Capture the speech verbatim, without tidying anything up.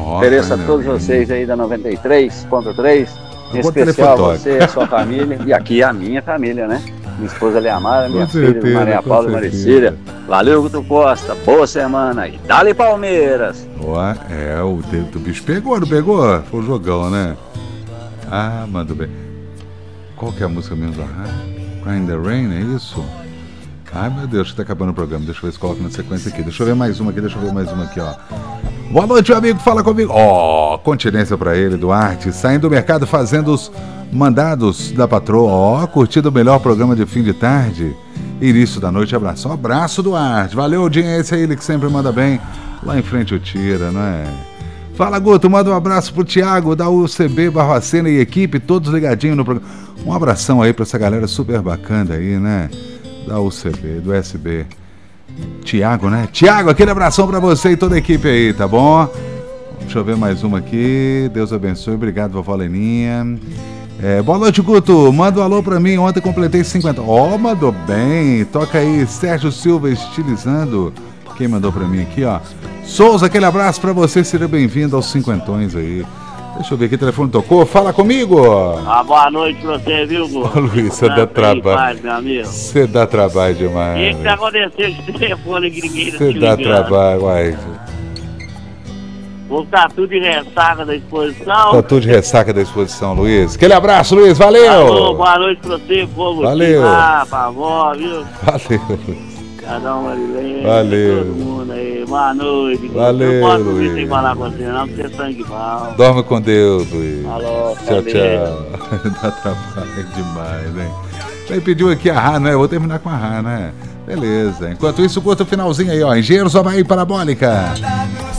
Ofereço a todos vocês aí da noventa e três ponto três, em especial você e a sua família, e aqui a minha família, né? Minha esposa Leamara, minha filha Maria Paula e Maricília. Valeu, Guto Costa, boa semana e dale Palmeiras! Ó, é, o dedo do bicho pegou, não pegou? Foi o jogão, né? Ah, mandou bem. Qual que é a música mesmo da rádio? Crying the Rain, é isso? Ai, meu Deus, tá acabando o programa. Deixa eu ver se coloca na sequência aqui. Deixa eu ver mais uma aqui, deixa eu ver mais uma aqui, ó. Boa noite, meu amigo, fala comigo. Ó, oh, continência pra ele, Duarte. Saindo do mercado, fazendo os mandados da patroa. Ó, oh, curtindo o melhor programa de fim de tarde. Início da noite, abraço. Um abraço, Duarte. Valeu, audiência, ele que sempre manda bem. Lá em frente o tira, não é? Fala, Guto, manda um abraço pro Thiago da U C B Barbacena e equipe, todos ligadinhos no programa. Um abração aí pra essa galera super bacana aí, né? Da U C B, do S B. Thiago, né? Thiago, aquele abração pra você e toda a equipe aí, tá bom? Deixa eu ver mais uma aqui. Deus abençoe, obrigado, vovó Leninha. É, boa noite, Guto. Manda um alô pra mim, ontem completei cinquenta. Ó, oh, mandou bem. Toca aí, Sérgio Silva estilizando. Quem mandou pra mim aqui, ó. Souza, aquele abraço pra você, seja bem-vindo aos cinquentões aí. Deixa eu ver aqui, o telefone tocou, fala comigo! Ah, boa noite pra você, viu, Guto? Ô, Luiz, você dá trabalho. Você dá trabalho demais. O que que tá acontecendo com esse telefone que ninguém tá te ligando? Você dá trabalho, uai. Vou estar tudo de ressaca da exposição. Tá tudo de ressaca da exposição, Luiz. Aquele abraço, Luiz, valeu! Alô, boa noite pra você, povo. Valeu! Ah, pra avó, viu? Valeu, Luiz. Cada um ali, valeu. Todo mundo aí, boa noite. Valeu, não posso Luiz. Sem falar com você, não, porque é sangue mal. Dorme com Deus, Luiz. Alô, tchau, tchau. Dá trabalho demais, hein? Aí pediu aqui a Rá, né? Eu vou terminar com a Rá, né? Beleza. Enquanto isso, curta o finalzinho aí, ó. Engenheiros Havaí Parabólica.